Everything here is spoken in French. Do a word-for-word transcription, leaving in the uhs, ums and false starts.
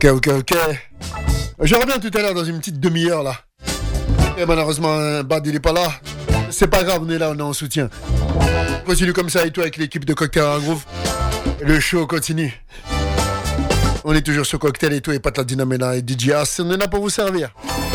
Ok, ok, ok. Je reviens tout à l'heure dans une petite demi-heure là. Et malheureusement, Bad il est pas là. C'est pas grave, on est là, on est en soutien. On continue comme ça et toi avec l'équipe de Cocktail à Groove. Le show continue. On est toujours sur Cocktail et tout et Pat la Dynamena et D J As. On est là pour vous servir.